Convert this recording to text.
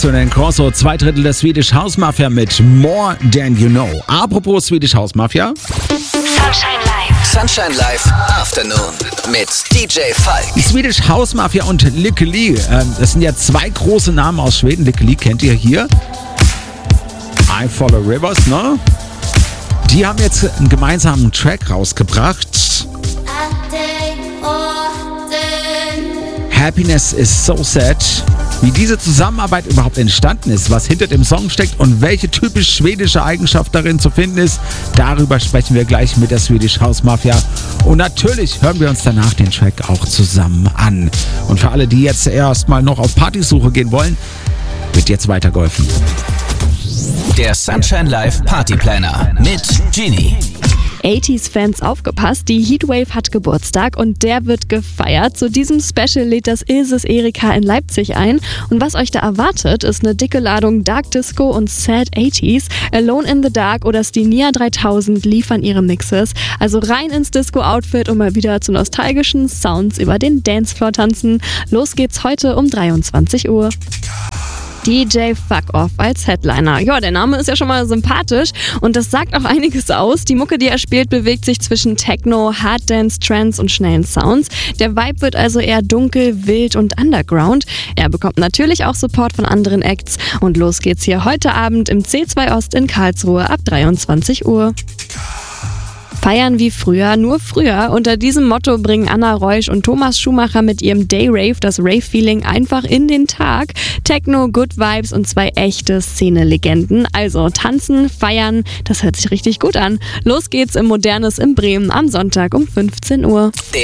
sensationellen Corso, 2/3 der Swedish House Mafia mit More Than You Know. Apropos Swedish House Mafia. Sunshine Live Afternoon mit DJ Falk. Die Swedish House Mafia und Lykke Li. Das sind ja zwei große Namen aus Schweden. Lykke Li kennt ihr hier. I Follow Rivers, ne? Die haben jetzt einen gemeinsamen Track rausgebracht. Happiness is so sad. Wie diese Zusammenarbeit überhaupt entstanden ist, was hinter dem Song steckt und welche typisch schwedische Eigenschaft darin zu finden ist, darüber sprechen wir gleich mit der Swedish House Mafia. Und natürlich hören wir uns danach den Track auch zusammen an. Und für alle, die jetzt erstmal noch auf Partysuche gehen wollen, wird jetzt weitergeholfen. Der Sunshine Live Party Planner mit Genie. 80s-Fans aufgepasst, die Heatwave hat Geburtstag und der wird gefeiert. Zu diesem Special lädt das Ilses Erika in Leipzig ein. Und was euch da erwartet, ist eine dicke Ladung Dark Disco und Sad 80s. Alone in the Dark oder Stinia 3000 liefern ihre Mixes. Also rein ins Disco-Outfit und mal wieder zu nostalgischen Sounds über den Dancefloor tanzen. Los geht's heute um 23 Uhr. DJ Fuck Off als Headliner. Ja, der Name ist ja schon mal sympathisch und das sagt auch einiges aus. Die Mucke, die er spielt, bewegt sich zwischen Techno, Harddance, Trance und schnellen Sounds. Der Vibe wird also eher dunkel, wild und underground. Er bekommt natürlich auch Support von anderen Acts und los geht's hier heute Abend im C2 Ost in Karlsruhe ab 23 Uhr. Feiern wie früher, nur früher. Unter diesem Motto bringen Anna Reusch und Thomas Schumacher mit ihrem Day Rave das Rave-Feeling einfach in den Tag. Techno, Good Vibes und zwei echte Szene-Legenden. Also tanzen, feiern, das hört sich richtig gut an. Los geht's im Modernes in Bremen am Sonntag um 15 Uhr.